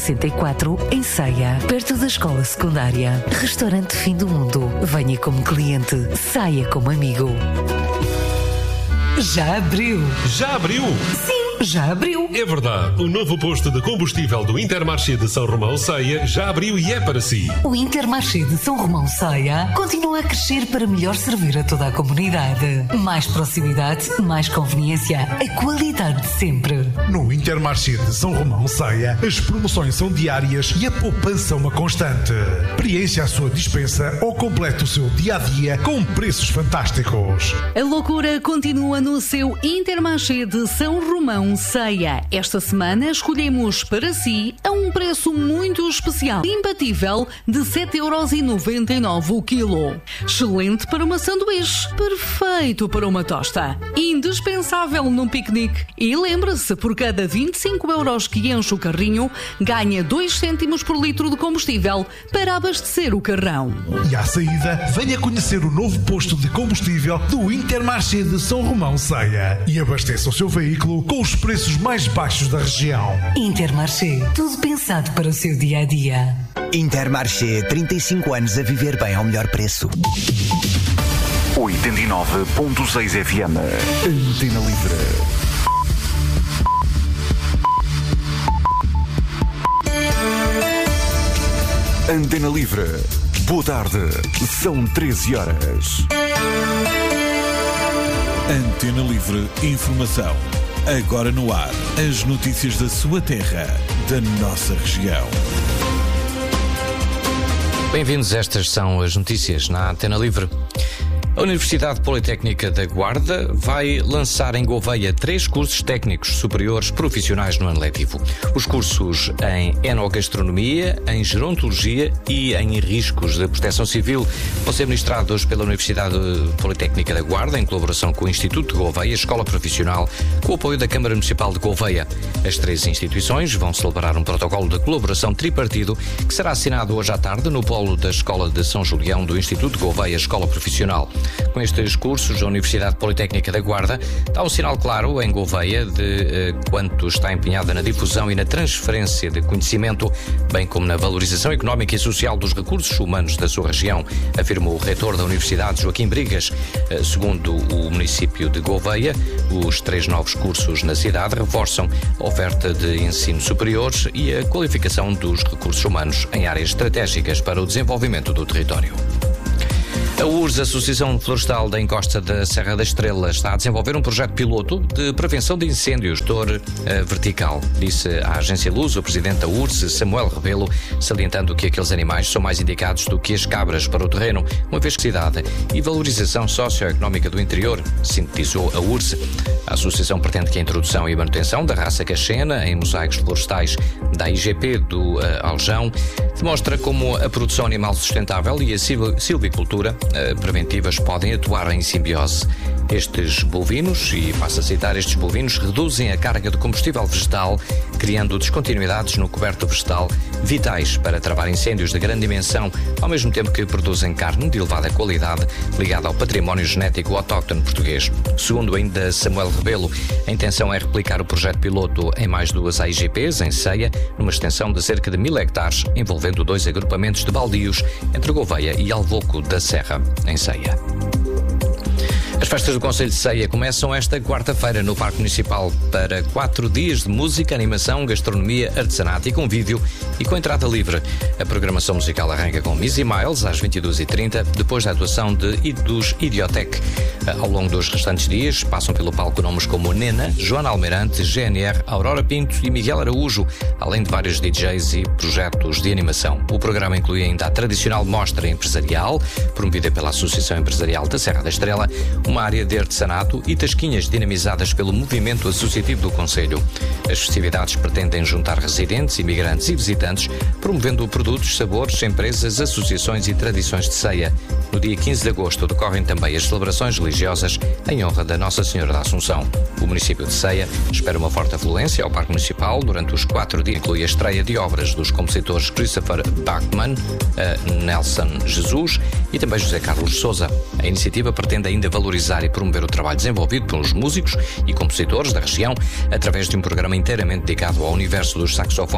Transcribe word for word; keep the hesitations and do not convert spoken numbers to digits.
sessenta e quatro, em Ceia, perto da escola secundária. Restaurante Fim do Mundo. Venha como cliente, saia como amigo. Já abriu? Já abriu? Sim, já abriu. É verdade. O novo posto de combustível do Intermarché de São Romão Ceia já abriu e é para si. O Intermarché de São Romão Ceia continua a crescer para melhor servir a toda a comunidade. Mais proximidade, mais conveniência, a qualidade de sempre. No Intermarché de São Romão Ceia, as promoções são diárias e a poupança uma constante. Preencha a sua dispensa ou complete o seu dia-a-dia com preços fantásticos. A loucura continua no seu Intermarché de São Romão Ceia. Esta semana escolhemos para si a um preço muito especial, imbatível, de sete euros e noventa e nove o quilo. Excelente para uma sanduíche, perfeito para uma tosta, indispensável num piquenique. E lembre-se, por cada vinte e cinco euros que enche o carrinho, ganha dois cêntimos por litro de combustível para abastecer o carrão. E à saída, venha conhecer o novo posto de combustível do Intermarché de São Romão Ceia e abasteça o seu veículo com os preços mais baixos da região. Intermarché, tudo pensado para o seu dia-a-dia. Intermarché, trinta e cinco anos a viver bem ao melhor preço. oitenta e nove ponto seis F M. Antena Livre. Antena Livre. Boa tarde. São treze horas. Antena Livre Informação. Agora no ar, as notícias da sua terra, da nossa região. Bem-vindos, estas são as notícias na Antena Livre. A Universidade Politécnica da Guarda vai lançar em Gouveia três cursos técnicos superiores profissionais no ano letivo. Os cursos em enogastronomia, em gerontologia e em riscos de proteção civil vão ser ministrados pela Universidade Politécnica da Guarda, em colaboração com o Instituto de Gouveia, Escola Profissional, com o apoio da Câmara Municipal de Gouveia. As três instituições vão celebrar um protocolo de colaboração tripartido que será assinado hoje à tarde no polo da Escola de São Julião do Instituto de Gouveia, Escola Profissional. Com estes cursos, a Universidade Politécnica da Guarda dá um sinal claro em Gouveia de eh, quanto está empenhada na difusão e na transferência de conhecimento, bem como na valorização económica e social dos recursos humanos da sua região, afirmou o reitor da Universidade, Joaquim Brigas. Eh, segundo o município de Gouveia, os três novos cursos na cidade reforçam a oferta de ensino superior e a qualificação dos recursos humanos em áreas estratégicas para o desenvolvimento do território. A U R S S, Associação Florestal da Encosta da Serra da Estrela, está a desenvolver um projeto piloto de prevenção de incêndios de dor uh, vertical, disse à agência Luz o presidente da U R S S, Samuel Rebelo, salientando que aqueles animais são mais indicados do que as cabras para o terreno, uma vez que cidade e valorização socioeconómica do interior, sintetizou a U R S S. A associação pretende que a introdução e a manutenção da raça cachena em mosaicos florestais da I G P do uh, Aljão demonstra como a produção animal sustentável e a silvicultura preventivas podem atuar em simbiose. Estes bovinos, e passo a citar, estes bovinos reduzem a carga de combustível vegetal, criando descontinuidades no coberto vegetal, vitais para travar incêndios de grande dimensão, ao mesmo tempo que produzem carne de elevada qualidade, ligada ao património genético autóctone português. Segundo ainda Samuel Rebelo, a intenção é replicar o projeto piloto em mais duas A I G Ps, em Ceia, numa extensão de cerca de mil hectares, envolvendo dois agrupamentos de baldios entre Gouveia e Alvoco da Serra, em Ceia. As festas do Concelho de Ceia começam esta quarta-feira no Parque Municipal para quatro dias de música, animação, gastronomia, artesanato e convívio e com entrada livre. A programação musical arranca com Missy Miles às vinte e duas e trinta, depois da atuação de, dos Idiotec. Ao longo dos restantes dias passam pelo palco nomes como Nena, Joana Almeirante, G N R, Aurora Pinto e Miguel Araújo, além de vários D Js e projetos de animação. O programa inclui ainda a tradicional mostra empresarial, promovida pela Associação Empresarial da Serra da Estrela, uma área de artesanato e tasquinhas dinamizadas pelo movimento associativo do Concelho. As festividades pretendem juntar residentes, imigrantes e visitantes, promovendo produtos, sabores, empresas, associações e tradições de ceia. No dia quinze de agosto decorrem também as celebrações religiosas em honra da Nossa Senhora da Assunção. O município de Ceia espera uma forte afluência ao Parque Municipal durante os quatro dias. Inclui a estreia de obras dos compositores Christopher Bachmann, Nelson Jesus e também José Carlos Sousa. A iniciativa pretende ainda valorizar e promover o trabalho desenvolvido pelos músicos e compositores da região através de um programa inteiramente dedicado ao universo dos saxofones